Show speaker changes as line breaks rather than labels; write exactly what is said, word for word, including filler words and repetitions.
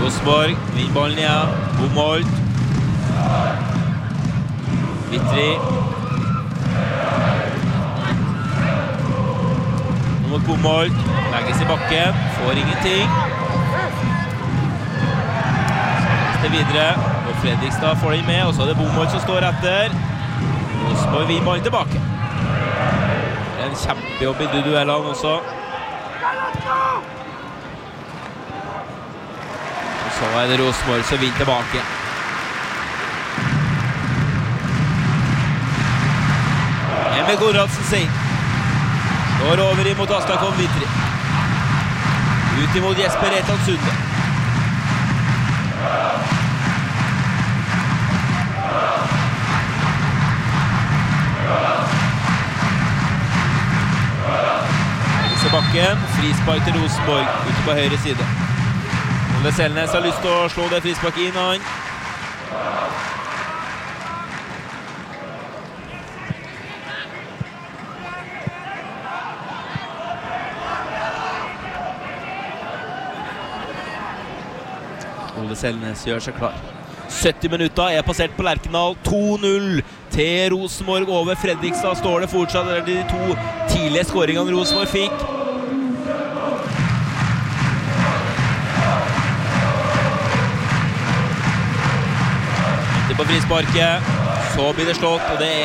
Rosenborg, vinner ballen igjen. Bomholt. Vitri. Nå mot Bomholt. Legges i bakken. Får ingenting. Kaster videre. Og Fredrikstad får den med. Og så er det Bomholt som står etter. Rosenborg vinner ballen tilbake. En kjempejobb i duellene også. Og så er det Rosenborg som vinner tilbake. Emil Goradsen sin. Går over imot Astakon Vitri. Ut imot Jesper Etan Sunde. Bakken, frispark til Rosenborg ute på høyre side. Ole Selnes har lyst til å slå det frisparket inn han. Ole Selnes gjør seg klar. sytti minutter er passert på Lerkendal. to null til Rosenborg over Fredrikstad. Står det fortsatt, det er de to tidlige skåringene Rosenborg fikk. På frisparket, så blir det slått, og det er